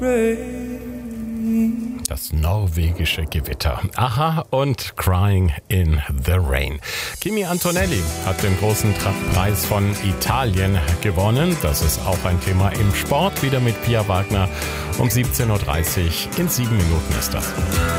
Das norwegische Gewitter. Aha und Crying in the Rain. Kimi Antonelli hat den großen Preis von Italien gewonnen. Das ist auch ein Thema im Sport. Wieder mit Pia Wagner um 17.30 Uhr. In 7 Minuten ist das.